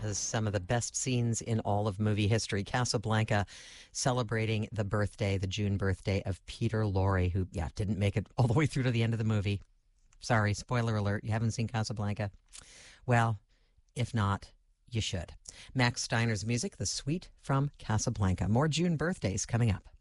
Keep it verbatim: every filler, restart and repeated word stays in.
has some of the best scenes in all of movie history. Casablanca celebrating the birthday, the June birthday of Peter Lorre, who, yeah, didn't make it all the way through to the end of the movie. Sorry, spoiler alert, you haven't seen Casablanca? Well, if not, you should. Max Steiner's music, The Suite from Casablanca. More June birthdays coming up.